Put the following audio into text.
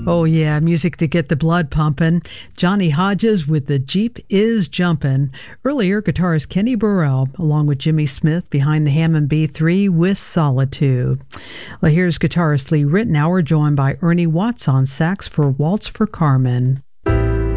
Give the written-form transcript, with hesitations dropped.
Oh, yeah, music to get the blood pumping. Johnny Hodges with The Jeep Is Jumpin'. Earlier, guitarist Kenny Burrell, along with Jimmy Smith behind the Hammond B3 with Solitude. Well, here's guitarist Lee Ritenour, joined by Ernie Watts on sax for Waltz for Carmen.